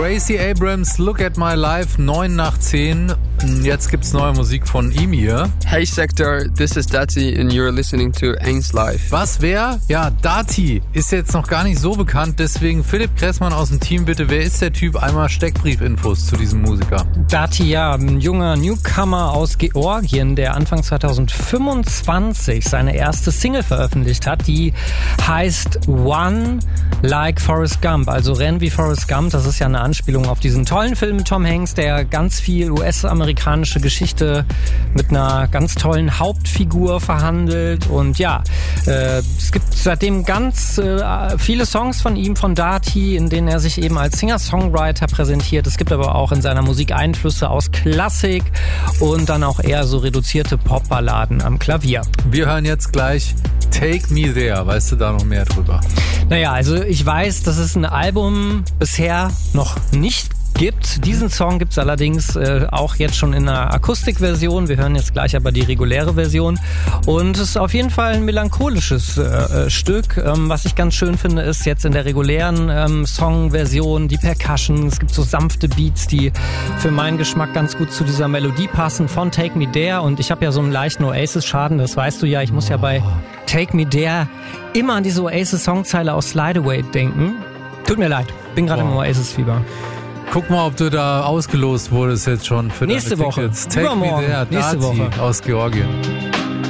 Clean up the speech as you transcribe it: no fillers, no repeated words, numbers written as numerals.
Gracie Abrams, Look at My Life, 9 nach 10. Jetzt gibt's neue Musik von ihm hier. Hey Sector, this is Dati and you're listening to Ains Live. Was, wer? Ja, Dati ist jetzt noch gar nicht so bekannt, deswegen Philipp Kressmann aus dem Team, bitte, wer ist der Typ? Einmal Steckbrief-Infos zu diesem Musiker. Dati, ja, ein junger Newcomer aus Georgien, der Anfang 2025 seine erste Single veröffentlicht hat, die heißt One Like Forrest Gump, also Renn wie Forrest Gump. Das ist ja eine Anspielung auf diesen tollen Film mit Tom Hanks, der ganz viel US-amerikanische Geschichte mit einer ganz tollen Hauptfigur verhandelt. Und ja, es gibt seitdem ganz viele Songs von ihm, von Dati, in denen er sich eben als Singer-Songwriter präsentiert. Es gibt aber auch in seiner Musik Einflüsse aus Klassik und dann auch eher so reduzierte Popballaden am Klavier. Wir hören jetzt gleich Take Me There. Weißt du da noch mehr drüber? Naja, also ich weiß, dass es ein Album bisher noch nicht gibt. Diesen Song gibt es allerdings auch jetzt schon in einer Akustikversion. Wir hören jetzt gleich aber die reguläre Version. Und es ist auf jeden Fall ein melancholisches Stück. Was ich ganz schön finde, ist jetzt in der regulären Songversion die Percussion. Es gibt so sanfte Beats, die für meinen Geschmack ganz gut zu dieser Melodie passen von Take Me There. Und ich habe ja so einen leichten Oasis-Schaden, das weißt du ja. Ich muss ja bei Take Me There immer an diese Oasis-Songzeile aus Slide Away denken. Tut mir leid, bin gerade im Oasis-Fieber. Guck mal, ob du da ausgelost wurdest jetzt schon für nächste deine Woche. Tickets. Take Me There, nächste Dati Woche aus Georgien.